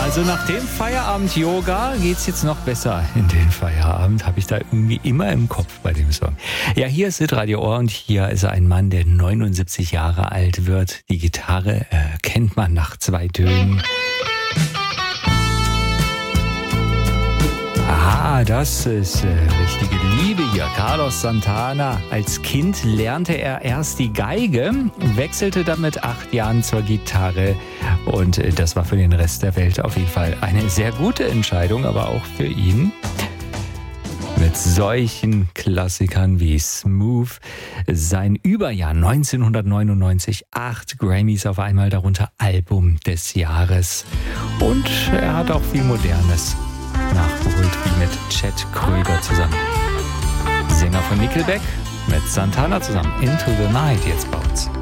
Also nach dem Feierabend-Yoga geht's jetzt noch besser in den Feierabend, habe ich da irgendwie immer im Kopf bei dem Song. Ja, hier ist Hitradio Ohr und hier ist ein Mann, der 79 Jahre alt wird. Die Gitarre kennt man nach 2 Tönen. Ah, das ist richtige Liebe hier. Carlos Santana. Als Kind lernte er erst die Geige, wechselte dann mit 8 Jahren zur Gitarre. Und das war für den Rest der Welt auf jeden Fall eine sehr gute Entscheidung, aber auch für ihn. Mit solchen Klassikern wie Smooth, sein Überjahr 1999, 8 Grammys auf einmal, darunter Album des Jahres. Und er hat auch viel Modernes nachgeholt, wie mit Chet Kröger zusammen. Sänger von Nickelback mit Santana zusammen. Into the Night jetzt bei uns.